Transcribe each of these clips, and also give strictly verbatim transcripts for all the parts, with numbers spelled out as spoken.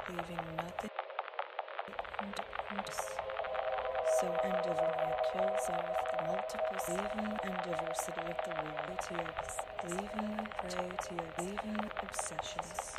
leaving nothing. So Endeavonia kills off the multiple leaving and diversity of the world to your leaving prey to your leaving obsessions.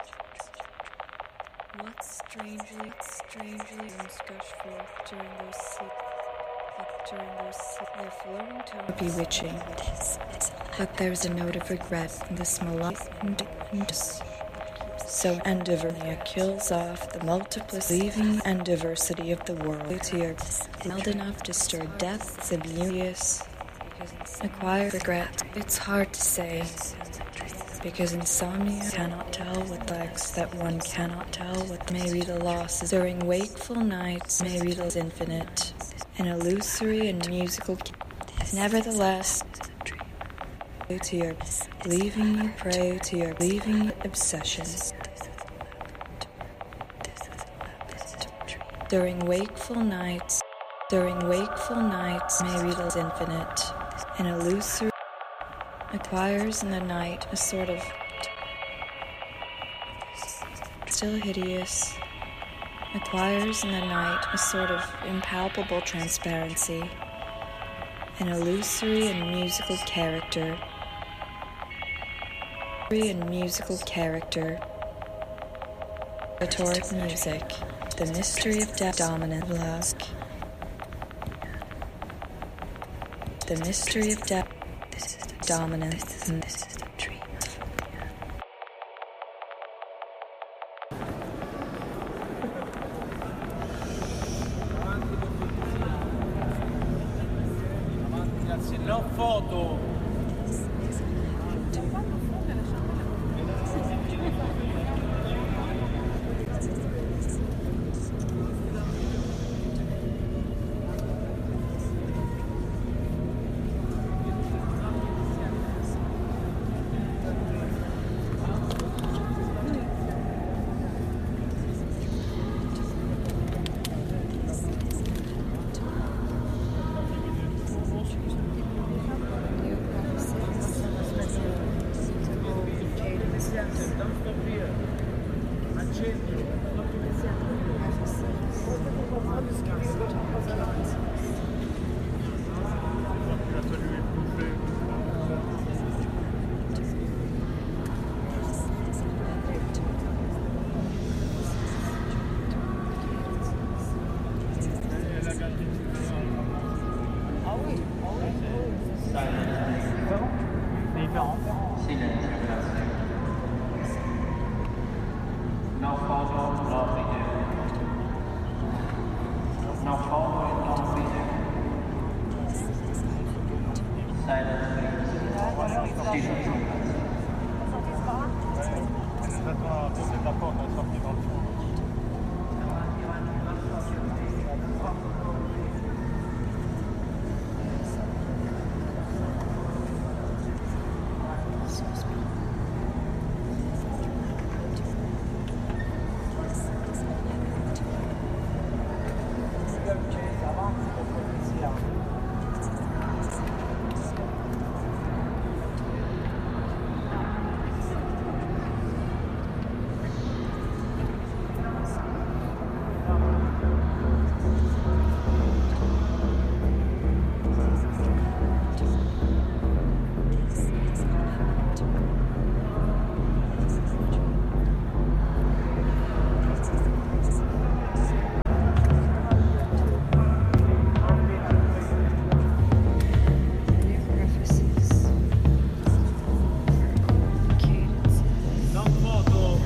What strangely, strangely gush forth during those sleep, during those sleep, their flowing tone bewitching. But there's a note of regret in this malignant. So Endeavonia kills off the multiplicity, leaving and diversity of the world to your mild enough to stir depths oblivious. Acquire regret. It's hard to say, because insomnia cannot tell what legs that one cannot tell what may be the losses during wakeful nights, may be the infinite, an illusory and musical. Nevertheless, to your leaving you prey to your leaving obsessions. During wakeful nights, during wakeful nights, may be the infinite, an illusory acquires in the night a sort of still hideous, acquires in the night a sort of impalpable transparency, an illusory and musical character, and musical character, rhetoric music, the mystery of death, dominant love, the mystery of death, dominant. Grazie, no foto. Accendi.